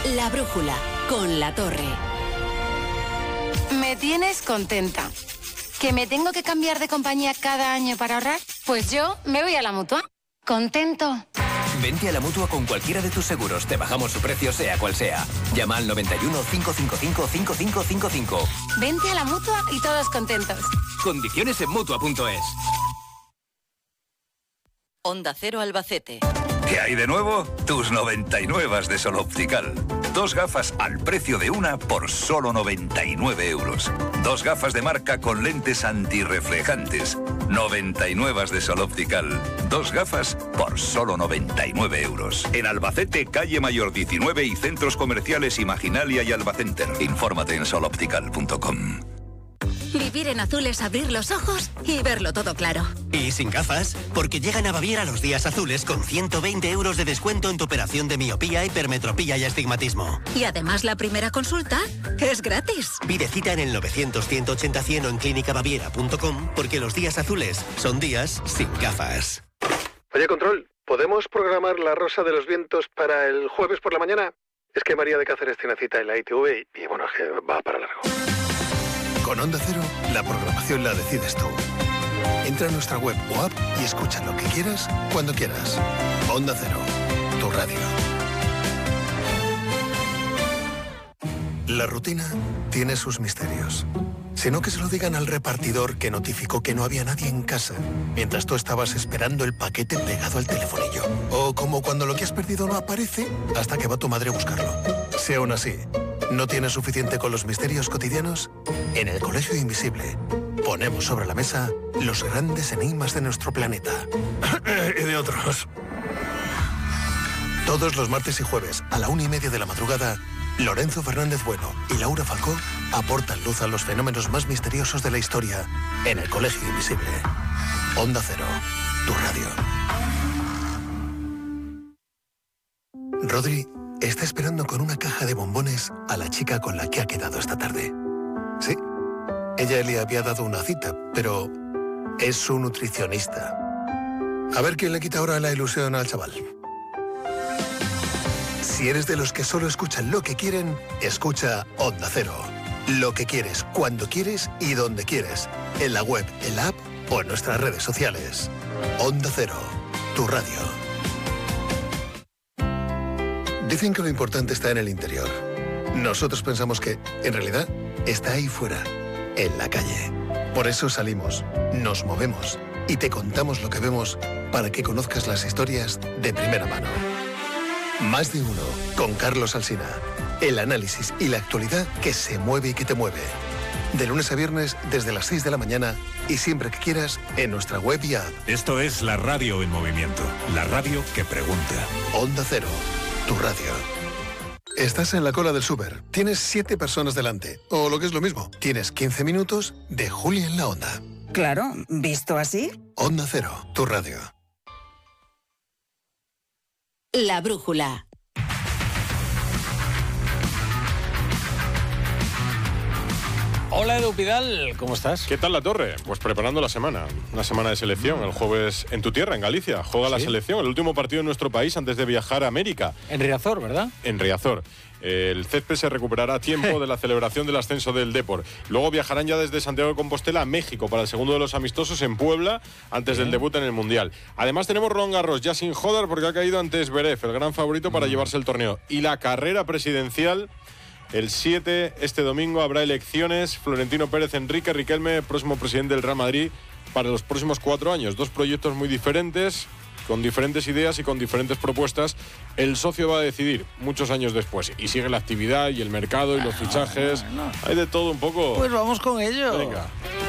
La Brújula, con La Torre. Me tienes contenta. ¿Que me tengo que cambiar de compañía cada año para ahorrar? Pues yo me voy a la Mutua. Contento. Vente a la Mutua con cualquiera de tus seguros. Te bajamos su precio sea cual sea. Llama al 91 555 5555. Vente a la Mutua y todos contentos. Condiciones en Mutua.es. Onda Cero Albacete. ¿Qué hay de nuevo? Tus 99 de Sol Optical. 2 gafas al precio de una por solo 99 euros. 2 gafas de marca con lentes antirreflejantes. 99 de Sol Optical. 2 gafas por solo 99 euros. En Albacete, calle Mayor 19 y centros comerciales Imaginalia y Albacenter. Infórmate en soloptical.com. Vivir en azul es abrir los ojos y verlo todo claro. Y sin gafas, porque llegan a Baviera los días azules con 120 euros de descuento en tu operación de miopía, hipermetropía y astigmatismo. Y además la primera consulta es gratis. Pide cita en el 900-180-100 o en clínicabaviera.com, porque los días azules son días sin gafas. Oye, Control, ¿podemos programar la Rosa de los Vientos para el jueves por la mañana? Es que María de Cáceres tiene cita en la ITV y bueno, es que va para largo. Con Onda Cero, la programación la decides tú. Entra a nuestra web o app y escucha lo que quieras, cuando quieras. Onda Cero, tu radio. La rutina tiene sus misterios. Si no, que se lo digan al repartidor que notificó que no había nadie en casa, mientras tú estabas esperando el paquete pegado al telefonillo. O como cuando lo que has perdido no aparece hasta que va tu madre a buscarlo. Si aún así no tienes suficiente con los misterios cotidianos, en el Colegio Invisible ponemos sobre la mesa los grandes enigmas de nuestro planeta. Y de otros. Todos los martes y jueves a la 1:30 de la madrugada, Lorenzo Fernández Bueno y Laura Falcó aportan luz a los fenómenos más misteriosos de la historia en el Colegio Invisible. Onda Cero, tu radio. Rodri está esperando con una caja de bombones a la chica con la que ha quedado esta tarde. Sí, ella le había dado una cita, pero es su nutricionista. A ver quién le quita ahora la ilusión al chaval. Si eres de los que solo escuchan lo que quieren, escucha Onda Cero. Lo que quieres, cuando quieres y donde quieres. En la web, en la app o en nuestras redes sociales. Onda Cero, tu radio. Dicen que lo importante está en el interior. Nosotros pensamos que, en realidad, está ahí fuera, en la calle. Por eso salimos, nos movemos y te contamos lo que vemos para que conozcas las historias de primera mano. Más de uno, con Carlos Alsina. El análisis y la actualidad que se mueve y que te mueve. De lunes a viernes desde las 6 de la mañana y siempre que quieras en nuestra web y app. Esto es la radio en movimiento. La radio que pregunta. Onda Cero, tu radio. Estás en la cola del súper. Tienes 7 personas delante. O lo que es lo mismo, tienes 15 minutos de Julia en la Onda. Claro, ¿visto así? Onda Cero, tu radio. La Brújula. Hola Edu Pidal, ¿cómo estás? ¿Qué tal La Torre? Pues preparando la semana, una semana de selección. El jueves en tu tierra, en Galicia, juega la selección, el último partido en nuestro país antes de viajar a América. En Riazor, ¿verdad? En Riazor. El césped se recuperará a tiempo de la celebración del ascenso del Depor. Luego viajarán ya desde Santiago de Compostela a México para el segundo de los amistosos en Puebla antes del debut en el Mundial. Además tenemos Roland Garros ya sin Jodar porque ha caído ante Zverev, el gran favorito para llevarse el torneo. Y la carrera presidencial, el 7, este domingo, habrá elecciones. Florentino Pérez, Enrique Riquelme, próximo presidente del Real Madrid para los próximos 4 años. 2 proyectos muy diferentes, con diferentes ideas y con diferentes propuestas. El socio va a decidir muchos años después. Y sigue la actividad y el mercado y los fichajes. Hay de todo un poco. Pues vamos con ello. Venga.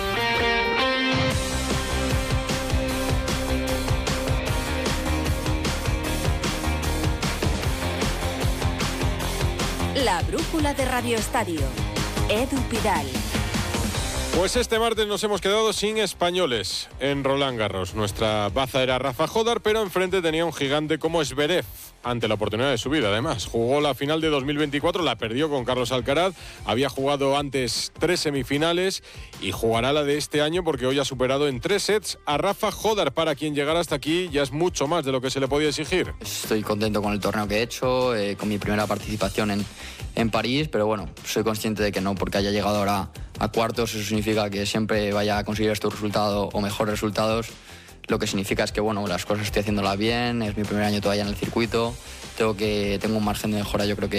La Brújula de Radio Estadio. Edu Pidal. Pues este martes nos hemos quedado sin españoles en Roland Garros. Nuestra baza era Rafa Jodar, pero enfrente tenía un gigante como Zverev. ante la oportunidad de su vida. Además, jugó la final de 2024, la perdió con Carlos Alcaraz, había jugado antes 3 semifinales y jugará la de este año porque hoy ha superado en 3 sets a Rafa Jodar. Para quien llegara hasta aquí ya es mucho más de lo que se le podía exigir. Estoy contento con el torneo que he hecho, con mi primera participación en París, pero bueno, soy consciente de que no porque haya llegado ahora a cuartos, eso significa que siempre vaya a conseguir este resultado o mejores resultados. Lo que significa es que bueno, las cosas estoy haciéndolas bien, es mi primer año todavía en el circuito, tengo un margen de mejora yo creo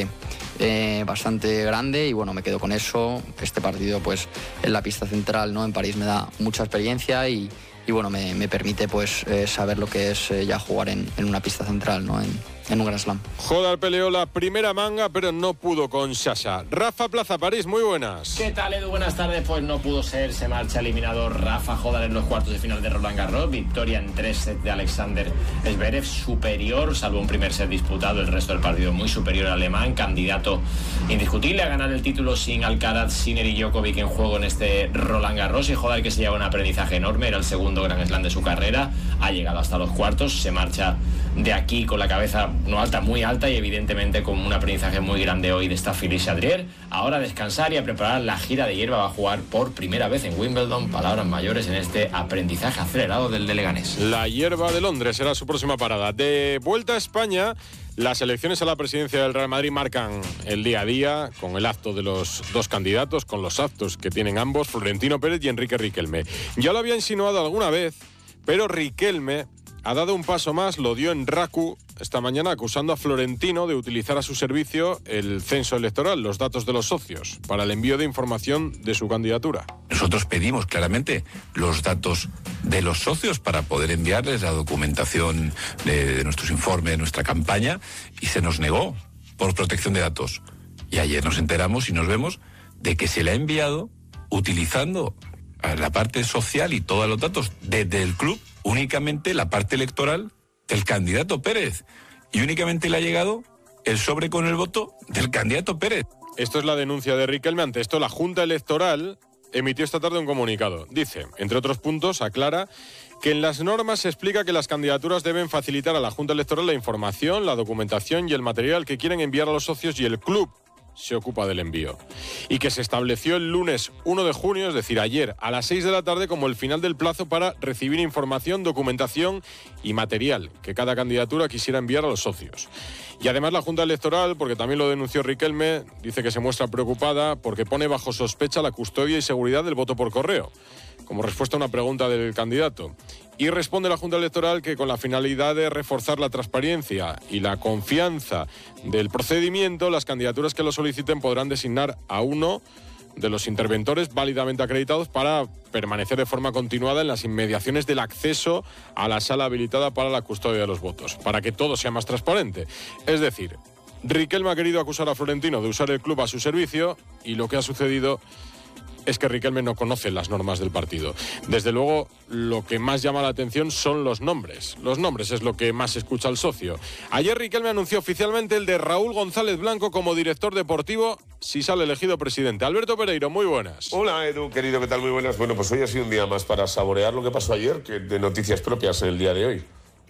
que bastante grande y bueno, me quedo con eso. Este partido pues en la pista central, ¿no?, en París me da mucha experiencia y bueno, me permite pues saber lo que es ya jugar en una pista central, ¿no?, en un Grand Slam. Jodar peleó la primera manga, pero no pudo con Sasha. Rafa Plaza París, muy buenas. ¿Qué tal, Edu? Buenas tardes. Pues no pudo ser, se marcha eliminado Rafa Jodar en los cuartos de final de Roland Garros. Victoria en 3 sets de Alexander Zverev, superior, salvo un primer set disputado, el resto del partido muy superior al alemán, candidato indiscutible a ganar el título sin Alcaraz, Sinner y Djokovic en juego en este Roland Garros. Y Jodar, que se lleva un aprendizaje enorme, era el segundo Grand Slam de su carrera, ha llegado hasta los cuartos, se marcha de aquí con la cabeza no alta, muy alta y evidentemente con un aprendizaje muy grande hoy de esta Philippe Chatrier. Ahora a descansar y a preparar la gira de hierba. Va a jugar por primera vez en Wimbledon, palabras mayores en este aprendizaje acelerado del de Leganés. La hierba de Londres será su próxima parada. De vuelta a España, las elecciones a la presidencia del Real Madrid marcan el día a día con el acto de los dos candidatos, con los actos que tienen ambos, Florentino Pérez y Enrique Riquelme. Ya lo había insinuado alguna vez, pero Riquelme ha dado un paso más, lo dio en RACU esta mañana, acusando a Florentino de utilizar a su servicio el censo electoral, los datos de los socios, para el envío de información de su candidatura. Nosotros pedimos claramente los datos de los socios para poder enviarles la documentación de nuestros informes, de nuestra campaña, y se nos negó por protección de datos. Y ayer nos enteramos y nos vemos de que se le ha enviado utilizando a la parte social y todos los datos desde el club, únicamente la parte electoral del candidato Pérez, y únicamente le ha llegado el sobre con el voto del candidato Pérez. Esto es la denuncia de Riquelme. Ante esto, la Junta Electoral emitió esta tarde un comunicado. Dice, entre otros puntos, aclara que en las normas se explica que las candidaturas deben facilitar a la Junta Electoral la información, la documentación y el material que quieren enviar a los socios, y el club se ocupa del envío. Y que se estableció el lunes 1 de junio, es decir, ayer, a las 6 de la tarde, como el final del plazo para recibir información, documentación y material que cada candidatura quisiera enviar a los socios. Y además la Junta Electoral, porque también lo denunció Riquelme, dice que se muestra preocupada porque pone bajo sospecha la custodia y seguridad del voto por correo, como respuesta a una pregunta del candidato. Y responde la Junta Electoral que con la finalidad de reforzar la transparencia y la confianza del procedimiento, las candidaturas que lo soliciten podrán designar a uno de los interventores válidamente acreditados para permanecer de forma continuada en las inmediaciones del acceso a la sala habilitada para la custodia de los votos, para que todo sea más transparente. Es decir, Riquelme ha querido acusar a Florentino de usar el club a su servicio, y lo que ha sucedido es que Riquelme no conoce las normas del partido. Desde luego, lo que más llama la atención son los nombres. Los nombres es lo que más escucha el socio. Ayer Riquelme anunció oficialmente el de Raúl González Blanco como director deportivo si sale elegido presidente. Alberto Pereiro, muy buenas. Hola, Edu, querido, ¿qué tal? Muy buenas. Bueno, pues hoy ha sido un día más para saborear lo que pasó ayer, que de noticias propias en el día de hoy.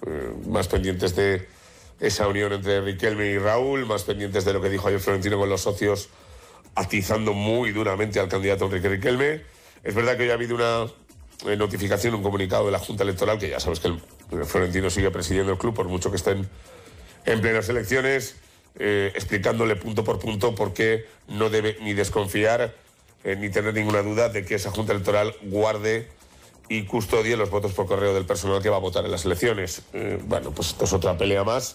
Más pendientes de esa unión entre Riquelme y Raúl, más pendientes de lo que dijo ayer Florentino con los socios, atizando muy duramente al candidato Enrique Riquelme. Es verdad que hoy ha habido una notificación, un comunicado de la Junta Electoral, que ya sabes que el Florentino sigue presidiendo el club, por mucho que estén en plenas elecciones, explicándole punto por punto por qué no debe ni desconfiar ni tener ninguna duda de que esa Junta Electoral guarde y custodie los votos por correo del personal que va a votar en las elecciones. Bueno, pues esto es otra pelea más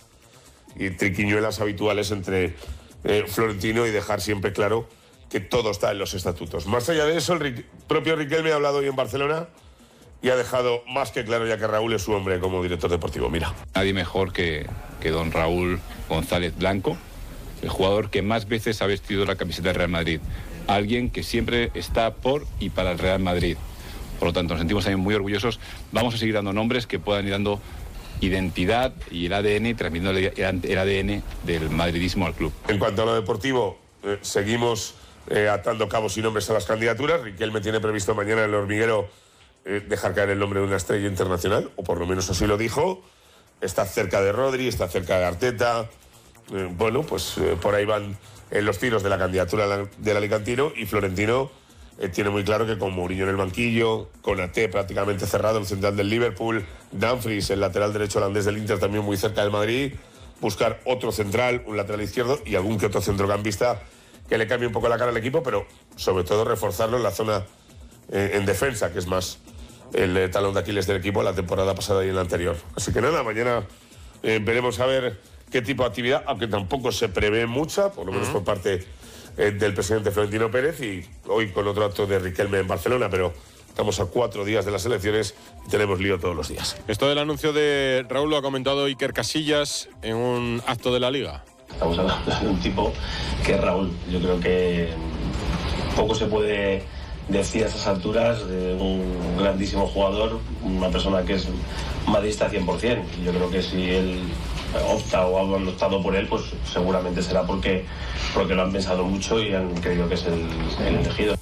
y triquiñuelas habituales entre Florentino, y dejar siempre claro que todo está en los estatutos. Más allá de eso, el propio Riquelme ha hablado hoy en Barcelona y ha dejado más que claro ya que Raúl es su hombre como director deportivo. Mira. Nadie mejor que don Raúl González Blanco, el jugador que más veces ha vestido la camiseta del Real Madrid. Alguien que siempre está por y para el Real Madrid. Por lo tanto, nos sentimos también muy orgullosos. Vamos a seguir dando nombres que puedan ir dando identidad y el ADN, transmitiendo el ADN del madridismo al club. En cuanto a lo deportivo, seguimos atando cabos y nombres a las candidaturas. Riquelme tiene previsto mañana en el Hormiguero dejar caer el nombre de una estrella internacional, o por lo menos así lo dijo. está cerca de Rodri, está cerca de Arteta. Por ahí van los tiros de la candidatura del alicantino, y Florentino tiene muy claro que con Mourinho en el banquillo, con Ate prácticamente cerrado, el central del Liverpool, Dumfries, el lateral derecho holandés del Inter, también muy cerca del Madrid, buscar otro central, un lateral izquierdo y algún que otro centrocampista que le cambie un poco la cara al equipo, pero sobre todo reforzarlo en la zona en defensa, que es más el talón de Aquiles del equipo la temporada pasada y en la anterior. Así que nada, mañana veremos a ver qué tipo de actividad, aunque tampoco se prevé mucha, por lo menos por parte del presidente Florentino Pérez, y hoy con otro acto de Riquelme en Barcelona, pero estamos a 4 días de las elecciones y tenemos lío todos los días. Esto del anuncio de Raúl lo ha comentado Iker Casillas en un acto de la Liga. Estamos hablando de un tipo que es Raúl. Yo creo que poco se puede decir a estas alturas de un grandísimo jugador, una persona que es madridista 100%. Yo creo que si él opta o han optado por él, pues seguramente será porque lo han pensado mucho y han creído que es el elegido.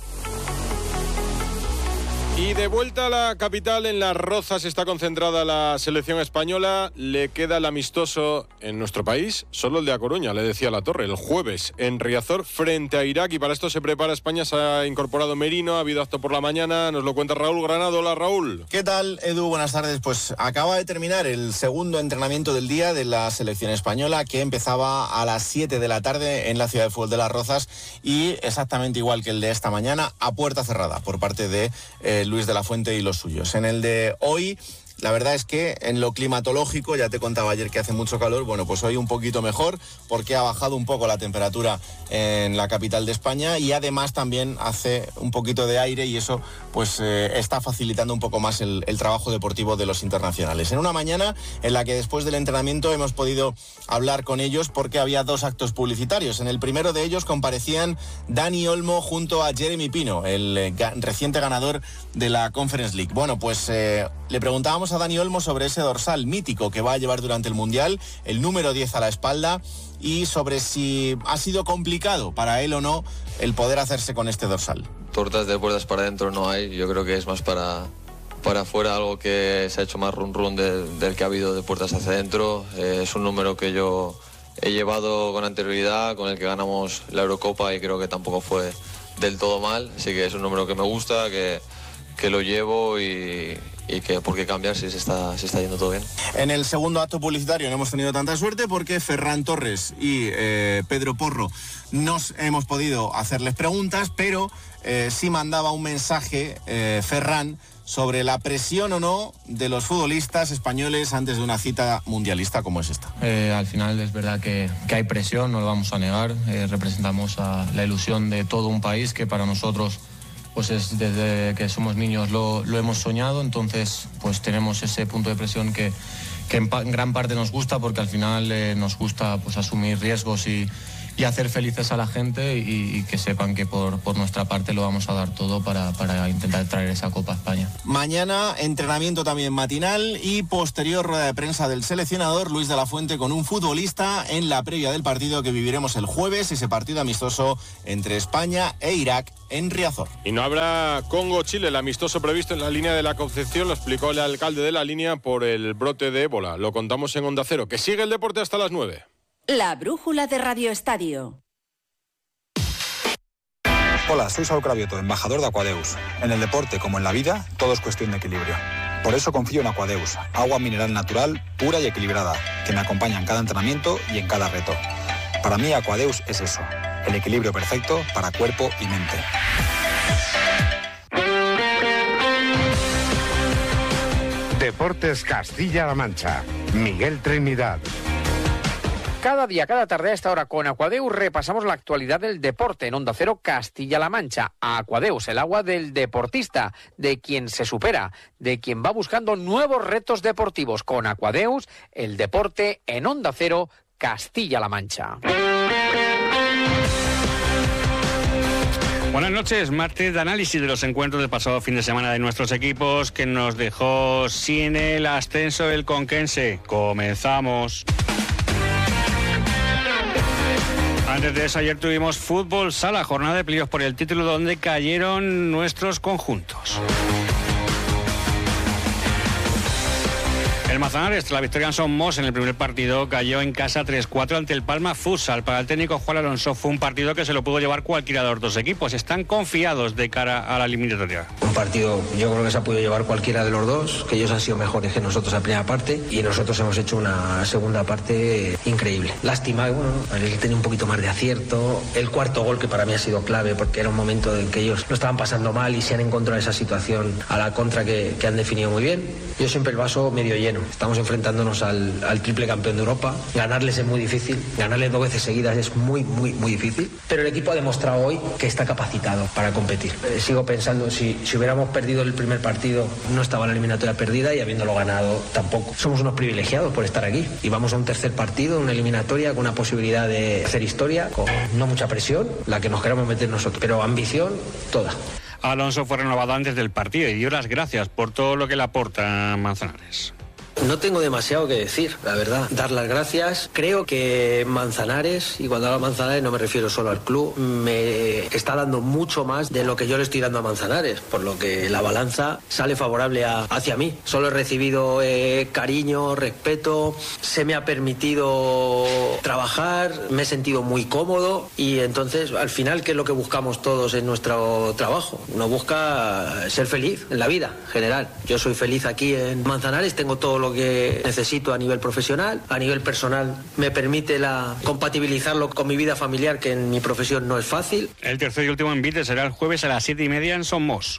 Y de vuelta a la capital, en Las Rozas está concentrada la selección española. Le queda el amistoso en nuestro país, solo el de A Coruña, le decía La Torre, el jueves en Riazor frente a Irak, y para esto se prepara España. Se ha incorporado Merino, ha habido acto por la mañana, nos lo cuenta Raúl Granado. Hola, Raúl. ¿Qué tal, Edu? Buenas tardes. Pues acaba de terminar el segundo entrenamiento del día de la selección española, que empezaba a las 7 de la tarde en la ciudad de fútbol de Las Rozas, y exactamente igual que el de esta mañana, a puerta cerrada por parte de Luis de la Fuente y los suyos. En el de hoy, la verdad es que en lo climatológico, ya te contaba ayer que hace mucho calor, bueno, pues hoy un poquito mejor, porque ha bajado un poco la temperatura en la capital de España, y además también hace un poquito de aire, y eso pues está facilitando un poco más el trabajo deportivo de los internacionales. En una mañana en la que después del entrenamiento hemos podido hablar con ellos, porque había 2 actos publicitarios. En el primero de ellos comparecían Dani Olmo junto a Jeremy Pino, el reciente ganador de la Conference League. Bueno, pues le preguntábamos a Dani Olmo sobre ese dorsal mítico que va a llevar durante el Mundial, el número 10 a la espalda, y sobre si ha sido complicado para él o no el poder hacerse con este dorsal. Tortas de puertas para adentro no hay, yo creo que es más para afuera, algo que se ha hecho más run del que ha habido de puertas hacia adentro. Es un número que yo he llevado con anterioridad, con el que ganamos la Eurocopa, y creo que tampoco fue del todo mal, así que es un número que me gusta, que lo llevo, y que por qué cambiar si se está yendo todo bien. En el segundo acto publicitario no hemos tenido tanta suerte, porque Ferran Torres y Pedro Porro nos hemos podido hacerles preguntas, pero sí mandaba un mensaje Ferran sobre la presión o no de los futbolistas españoles antes de una cita mundialista como es esta. Al final es verdad que hay presión, no lo vamos a negar. Representamos a la ilusión de todo un país que para nosotros pues es desde que somos niños lo hemos soñado, entonces pues tenemos ese punto de presión que en gran parte nos gusta, porque al final nos gusta pues asumir riesgos y hacer felices a la gente, y que sepan que por nuestra parte lo vamos a dar todo para intentar traer esa Copa a España. Mañana entrenamiento también matinal, y posterior rueda de prensa del seleccionador Luis de la Fuente con un futbolista en la previa del partido que viviremos el jueves, ese partido amistoso entre España e Irak en Riazor. Y no habrá Congo-Chile, el amistoso previsto en la línea de la Concepción, lo explicó el alcalde de la línea, por el brote de ébola. Lo contamos en Onda Cero. Que sigue el deporte hasta las 9. La brújula de Radio Estadio. Hola, soy Saúl Cravioto, embajador de Aquadeus. En el deporte, como en la vida, todo es cuestión de equilibrio. Por eso confío en Aquadeus, agua mineral natural, pura y equilibrada, que me acompaña en cada entrenamiento y en cada reto. Para mí, Aquadeus es eso, el equilibrio perfecto para cuerpo y mente. Deportes Castilla-La Mancha. Miguel Trinidad. Cada día, cada tarde a esta hora con Aquadeus repasamos la actualidad del deporte en Onda Cero Castilla-La Mancha. Aquadeus, el agua del deportista, de quien se supera, de quien va buscando nuevos retos deportivos. Con Aquadeus, el deporte en Onda Cero Castilla-La Mancha. Buenas noches, martes de análisis de los encuentros del pasado fin de semana de nuestros equipos, que nos dejó sin el ascenso del Conquense. Comenzamos. Antes de eso, ayer tuvimos fútbol sala, jornada de playoffs por el título, donde cayeron nuestros conjuntos. El Manzanares, la victoria en Son Mos en el primer partido cayó en casa 3-4 ante el Palma Futsal. Para el técnico Juan Alonso fue un partido que se lo pudo llevar cualquiera de los dos equipos. Están confiados de cara a la eliminatoria. Un partido yo creo que se ha podido llevar cualquiera de los dos, que ellos han sido mejores que nosotros en la primera parte y nosotros hemos hecho una segunda parte increíble. Lástima, bueno, él tenía un poquito más de acierto. El cuarto gol que para mí ha sido clave porque era un momento en que ellos lo estaban pasando mal y se han encontrado esa situación a la contra que han definido muy bien. Yo siempre el vaso medio lleno. Estamos enfrentándonos al triple campeón de Europa. Ganarles es muy difícil. Ganarles 2 veces seguidas es muy difícil. Pero el equipo ha demostrado hoy que está capacitado para competir. Sigo pensando, si hubiéramos perdido el primer partido, no estaba la eliminatoria perdida y habiéndolo ganado tampoco. Somos unos privilegiados por estar aquí. Y vamos a un tercer partido, una eliminatoria con una posibilidad de hacer historia, con no mucha presión, la que nos queramos meter nosotros, pero ambición toda. Alonso fue renovado antes del partido y dio las gracias por todo lo que le aporta Manzanares. No tengo demasiado que decir, la verdad. Dar las gracias. Creo que Manzanares, y cuando hablo de Manzanares no me refiero solo al club, me está dando mucho más de lo que yo le estoy dando a Manzanares, por lo que la balanza sale favorable hacia mí. Solo he recibido cariño, respeto, se me ha permitido trabajar, me he sentido muy cómodo y entonces al final, ¿qué es lo que buscamos todos en nuestro trabajo? Uno busca ser feliz en la vida en general. Yo soy feliz aquí en Manzanares, tengo todo lo que necesito a nivel profesional, a nivel personal me permite compatibilizarlo con mi vida familiar, que en mi profesión no es fácil. El tercer y último envite será el jueves a las 7:30 en Son Mos.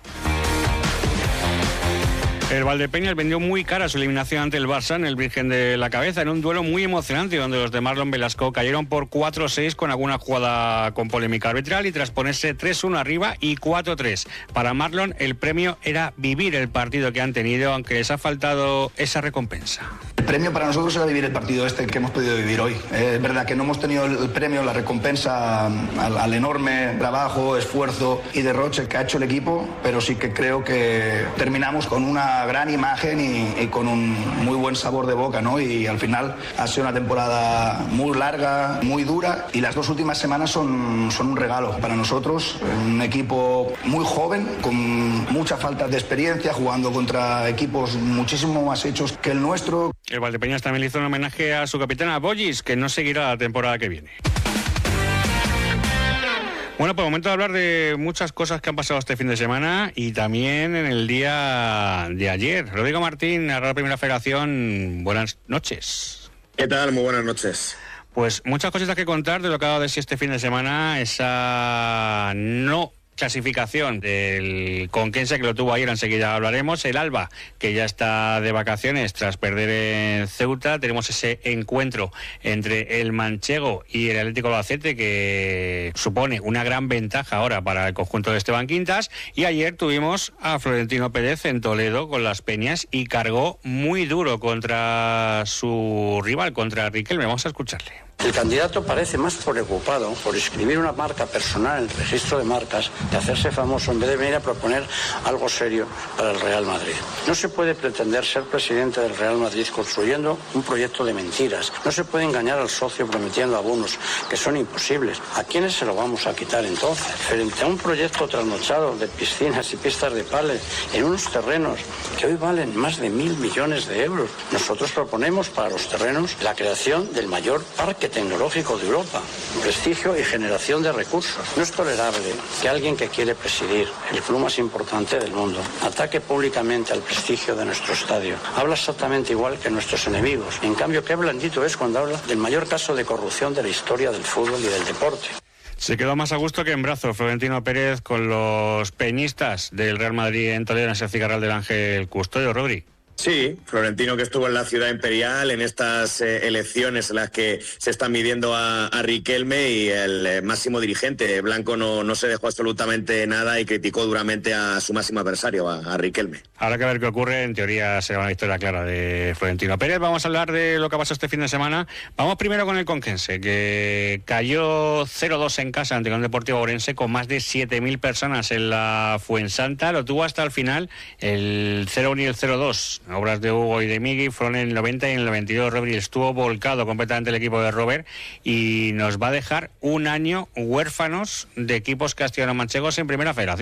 El Valdepeñas vendió muy cara su eliminación ante el Barça en el Virgen de la Cabeza, en un duelo muy emocionante donde los de Marlon Velasco cayeron por 4-6 con alguna jugada con polémica arbitral y tras ponerse 3-1 arriba y 4-3. Para Marlon el premio era vivir el partido que han tenido, aunque les ha faltado esa recompensa. El premio para nosotros era vivir el partido que hemos podido vivir hoy. Es verdad que no hemos tenido el premio, la recompensa al enorme trabajo, esfuerzo y derroche que ha hecho el equipo, pero sí que creo que terminamos con una gran imagen y con un muy buen sabor de boca, ¿no? Y al final ha sido una temporada muy larga, muy dura y las 2 últimas semanas son un regalo para nosotros. Un equipo muy joven, con mucha falta de experiencia, jugando contra equipos muchísimo más hechos que el nuestro. El Valdepeñas también le hizo un homenaje a su capitana Bollis, que no seguirá la temporada que viene. Bueno, por el momento de hablar de muchas cosas que han pasado este fin de semana y también en el día de ayer. Rodrigo Martín, a la Primera Federación, buenas noches. ¿Qué tal? Muy buenas noches. Pues muchas cositas que contar de lo que ha dado de sí este fin de semana, esa no clasificación del Conquense que lo tuvo ayer, enseguida hablaremos. El Alba, que ya está de vacaciones tras perder en Ceuta. Tenemos ese encuentro entre el Manchego y el Atlético de Albacete que supone una gran ventaja ahora para el conjunto de Esteban Quintas. Y ayer tuvimos a Florentino Pérez en Toledo con las Peñas y cargó muy duro contra su rival, contra Riquelme. Vamos a escucharle. El candidato parece más preocupado por escribir una marca personal en el registro de marcas que hacerse famoso en vez de venir a proponer algo serio para el Real Madrid. No se puede pretender ser presidente del Real Madrid construyendo un proyecto de mentiras. No se puede engañar al socio prometiendo abonos que son imposibles. ¿A quiénes se lo vamos a quitar entonces? Frente a un proyecto trasnochado de piscinas y pistas de pádel en unos terrenos que hoy valen más de 1.000 millones de euros, nosotros proponemos para los terrenos la creación del mayor parque tecnológico de Europa, prestigio y generación de recursos. No es tolerable que alguien que quiere presidir el club más importante del mundo ataque públicamente al prestigio de nuestro estadio. Habla exactamente igual que nuestros enemigos. En cambio, qué blandito es cuando habla del mayor caso de corrupción de la historia del fútbol y del deporte. Se quedó más a gusto que en brazo Florentino Pérez con los peñistas del Real Madrid en Toledo, en ese cigarral del Ángel Custodio. Rodri. Sí, Florentino, que estuvo en la Ciudad Imperial en estas elecciones en las que se están midiendo a Riquelme, y el máximo dirigente blanco no se dejó absolutamente nada y criticó duramente a su máximo adversario, a Riquelme. Habrá que ver qué ocurre. En teoría será una historia clara de Florentino Pérez. Vamos a hablar de lo que pasó este fin de semana. Vamos primero con el Conquense, que cayó 0-2 en casa ante un Deportivo Ourense con más de 7.000 personas en la Fuensanta. Lo tuvo hasta el final, el 0-1 y el 0-2. Obras de Hugo y de Migui fueron en el 90 y en el 92. Robert estuvo volcado completamente el equipo de Robert y nos va a dejar un año huérfanos de equipos castellano-manchegos en Primera Federación.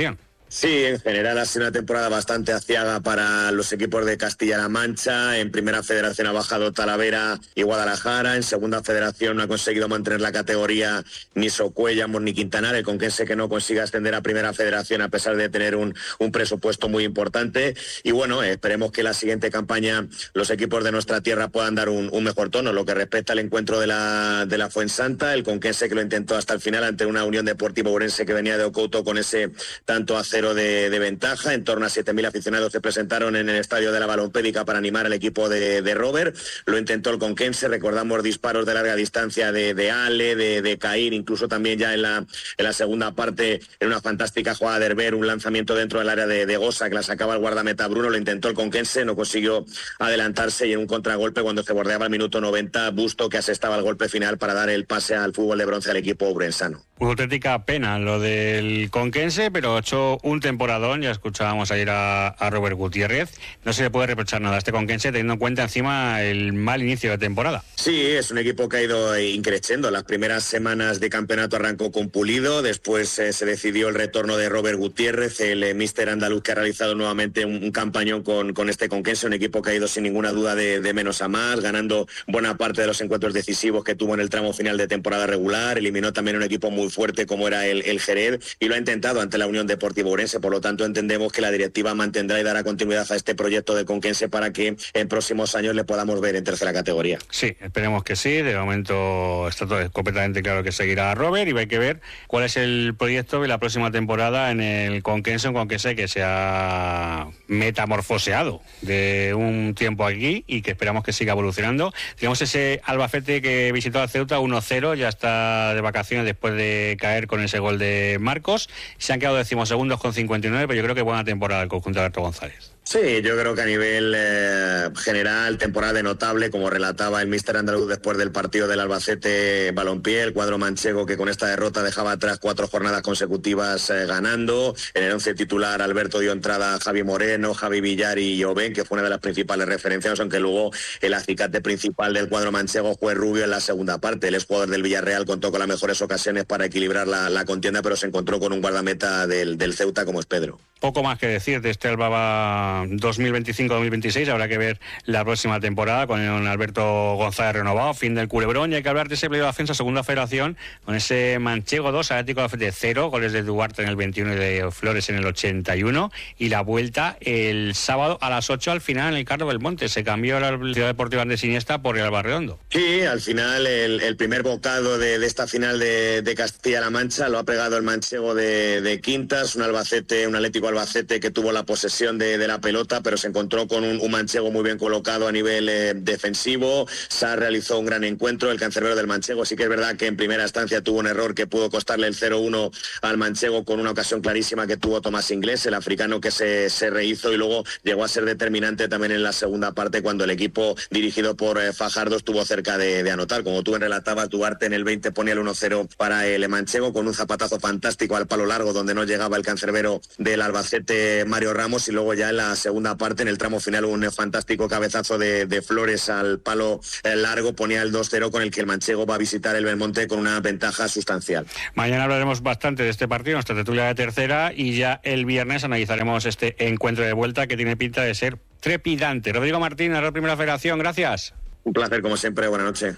Sí, en general ha sido una temporada bastante aciaga para los equipos de Castilla-La Mancha. En primera federación ha bajado Talavera y Guadalajara. En segunda federación no ha conseguido mantener la categoría ni Socuellamos ni Quintanar. El Conquense que no consigue ascender a primera federación a pesar de tener un presupuesto muy importante. Y bueno, esperemos que la siguiente campaña los equipos de nuestra tierra puedan dar un mejor tono. Lo que respecta al encuentro de la Fuensanta, el Conquense que lo intentó hasta el final ante una Unión Deportiva Ourense que venía de Ocouto con ese tanto a 0 de ventaja. En torno a 7.000 aficionados se presentaron en el estadio de la Balompédica para animar al equipo de Robert. Lo intentó el Conquense, recordamos disparos de larga distancia de Ale, de Caín, incluso también ya en la segunda parte, en una fantástica jugada de Herber, un lanzamiento dentro del área de Gosa que la sacaba el guardameta Bruno. Lo intentó el Conquense, no consiguió adelantarse y en un contragolpe cuando se bordeaba el minuto 90, Busto que asestaba el golpe final para dar el pase al fútbol de bronce al equipo ourensano. Una auténtica pena lo del Conquense, pero ha hecho un temporadón. Ya escuchábamos ayer a Robert Gutiérrez. No se le puede reprochar nada a este Conquense teniendo en cuenta encima el mal inicio de temporada. Sí, es un equipo que ha ido increciendo. Las primeras semanas de campeonato arrancó con Pulido, después se decidió el retorno de Robert Gutiérrez, el míster andaluz que ha realizado nuevamente un campañón con este Conquense, un equipo que ha ido sin ninguna duda de menos a más, ganando buena parte de los encuentros decisivos que tuvo en el tramo final de temporada regular. Eliminó también un equipo muy fuerte como era el Jerez y lo ha intentado ante la Unión Deportiva Ourense. Por lo tanto, entendemos que la directiva mantendrá y dará continuidad a este proyecto de Conquense para que en próximos años le podamos ver en tercera categoría. Sí, esperemos que sí. De momento está todo completamente claro que seguirá Robert y hay que ver cuál es el proyecto de la próxima temporada en el Conquense, un Conquense que se ha metamorfoseado de un tiempo aquí y que esperamos que siga evolucionando. Tenemos ese Albacete que visitó al Ceuta 1-0, ya está de vacaciones después de caer con ese gol de Marcos. Se han quedado decimosegundos con 59, pero yo creo que buena temporada el conjunto de Alberto González. Sí, yo creo que a nivel general, temporada de notable, como relataba el míster andaluz después del partido del Albacete Balompié, el cuadro manchego que con esta derrota dejaba atrás 4 jornadas consecutivas ganando. En el 11 titular Alberto dio entrada a Javi Moreno, Javi Villar y Joven, que fue una de las principales referencias, aunque luego el acicate principal del cuadro manchego fue Rubio en la segunda parte. El exjugador del Villarreal contó con las mejores ocasiones para equilibrar la contienda, pero se encontró con un guardameta del Ceuta como es Pedro. Poco más que decir de este Alba 2025-2026, habrá que ver la próxima temporada con Alberto González renovado, fin del culebrón, y hay que hablar de ese playoff de ascenso a segunda federación con ese Manchego 2, Atlético de 0, goles de Duarte en el 21 y de Flores en el 81, y la vuelta el sábado a las 8 al final en el Carlos Belmonte. Se cambió la Ciudad Deportiva de Siniestra por el Alba Redondo. Sí, al final el primer bocado de esta final de Castilla-La Mancha lo ha pegado el manchego de Quintas, un Atlético Albacete que tuvo la posesión de la pelota, pero se encontró con un manchego muy bien colocado a nivel defensivo. Sá realizó un gran encuentro, el cancerbero del manchego. Sí que es verdad que en primera instancia tuvo un error que pudo costarle el 0-1 al manchego con una ocasión clarísima que tuvo Tomás Inglés, el africano que se rehizo y luego llegó a ser determinante también en la segunda parte cuando el equipo dirigido por Fajardo estuvo cerca de anotar. Como tú relatabas, Duarte en el 20 ponía el 1-0 para el manchego con un zapatazo fantástico al palo largo donde no llegaba el cancerbero del Albacete Mario Ramos, y luego ya en la segunda parte en el tramo final un fantástico cabezazo de Flores al palo largo ponía el 2-0 con el que el manchego va a visitar el Belmonte con una ventaja sustancial. Mañana hablaremos bastante de este partido, nuestra tertulia de tercera, y ya el viernes analizaremos este encuentro de vuelta que tiene pinta de ser trepidante. Rodrigo Martín, la Primera Federación, gracias. Un placer como siempre, buena noche.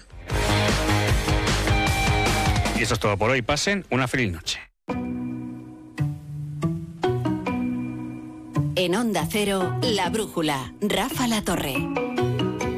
Y eso es todo por hoy, pasen una feliz noche. En Onda Cero, La Brújula, Rafa La Torre.